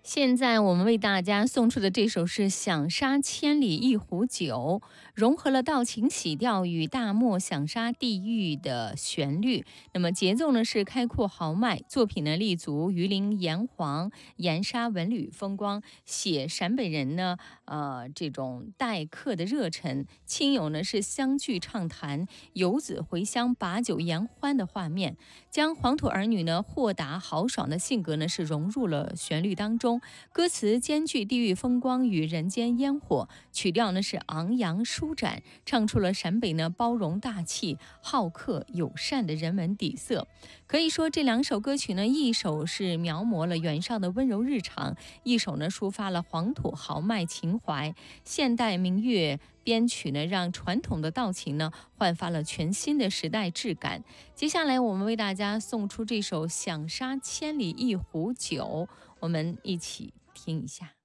现在我们为大家送出的这首是《响杀千里一壶酒》，融合了道情喜调与大漠响杀地域的旋律。那么节奏呢是开阔豪迈，作品呢立足榆林炎黄、盐沙文旅风光，写陕北人呢这种待客的热忱，亲友呢是相聚畅谈，游子回乡把酒言欢的画面，将黄土儿女呢豁达豪爽的性格呢是融入了旋律当中。歌词兼具地域风光与人间烟火，曲调呢是昂扬舒展，唱出了陕北呢包容大气、好客友善的人文底色。可以说这两首歌曲呢，一首是描摹了袁绍的温柔日常，一首呢抒发了黄土豪迈情怀。现代民乐编曲呢，让传统的道情呢焕发了全新的时代质感。接下来我们为大家送出这首《响杀千里一壶酒》，我们一起听一下。